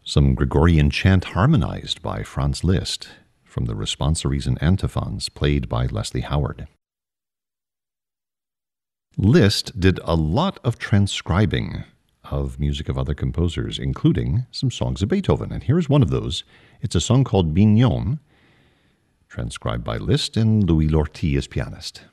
Some Gregorian chant harmonized by Franz Liszt from the responsories and antiphons played by Leslie Howard. Liszt did a lot of transcribing of music of other composers, including some songs of Beethoven. And here's one of those. It's a song called Mignon, transcribed by Liszt and Louis Lortie as pianist.